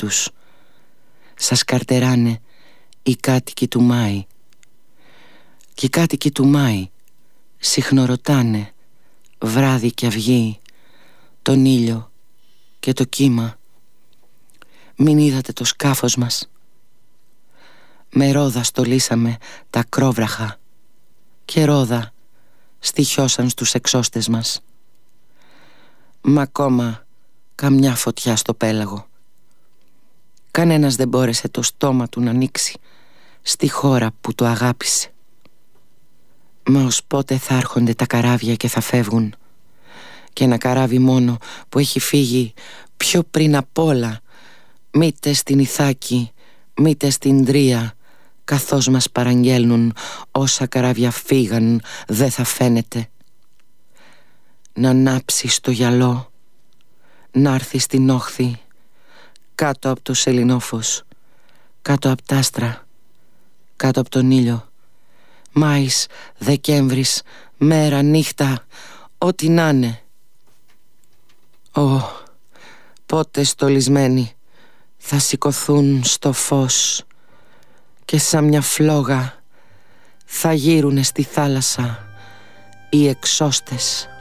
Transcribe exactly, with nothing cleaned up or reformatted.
τους. Σας καρτεράνε οι κάτοικοι του Μάη. Και οι κάτοικοι του Μάη συχνορωτάνε βράδυ και αυγή τον ήλιο και το κύμα. Μην είδατε το σκάφος μας? Με ρόδα στολίσαμε τα ακρόβραχα και ρόδα στοιχιώσαν στους εξώστες μας. Μα ακόμα καμιά φωτιά στο πέλαγο. Κανένας δεν μπόρεσε το στόμα του να ανοίξει στη χώρα που το αγάπησε. Μα ως πότε θα έρχονται τα καράβια και θα φεύγουν? Και ένα καράβι μόνο που έχει φύγει πιο πριν απ' όλα, μήτε στην Ιθάκη μήτε στην Τρία, καθώς μας παραγγέλνουν όσα καράβια φύγαν δεν θα φαίνεται. Να ανάψει στο γυαλό, να έρθει στην όχθη, κάτω από το σελινόφος, κάτω από τ' άστρα, κάτω από τον ήλιο. Μάης, Δεκέμβρης, μέρα, νύχτα, ό,τι να είναι. Ω, πότε στολισμένοι θα σηκωθούν στο φως και σαν μια φλόγα θα γύρουνε στη θάλασσα οι εξώστες.